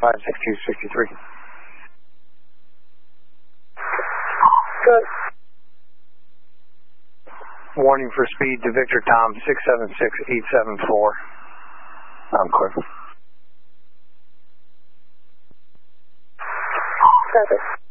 56263. Good. Warning for speed to Victor Tom 676874. I'm clear. Perfect.